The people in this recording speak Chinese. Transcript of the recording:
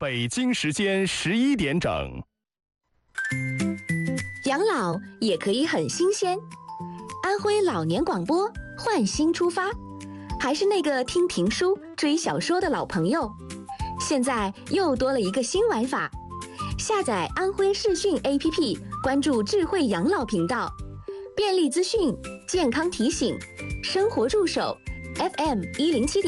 北京时间11点整。 养老也可以很新鲜。安徽老年广播换新出发，还是那个听评书、追小说的老朋友，现在又多了一个新玩法。下载安徽视讯 APP， 关注智慧养老频道，便利资讯、健康提醒、生活助手 FM107.7